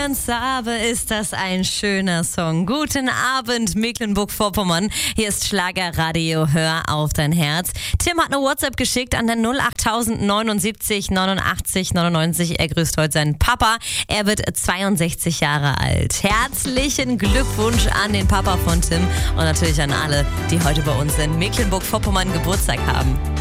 Aber ist das ein schöner Song. Guten Abend, Mecklenburg-Vorpommern. Hier ist Schlagerradio, hör auf dein Herz. Tim hat eine WhatsApp geschickt an der 08079 89 99. Er grüßt heute seinen Papa. Er wird 62 Jahre alt. Herzlichen Glückwunsch an den Papa von Tim und natürlich an alle, die heute bei uns in Mecklenburg-Vorpommern Geburtstag haben.